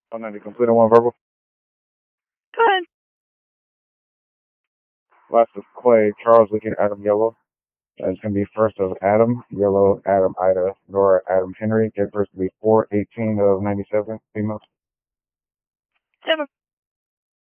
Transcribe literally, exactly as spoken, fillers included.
Oh, no, you complete on one verbal. Go ahead. Last is Clay, Charles, Lincoln, Adam, Yellow. Uh, it's going to be first of Adam, Yellow, Adam, Ida, Nora, Adam, Henry. Get first to be four eighteen of ninety-seven, female. Seven.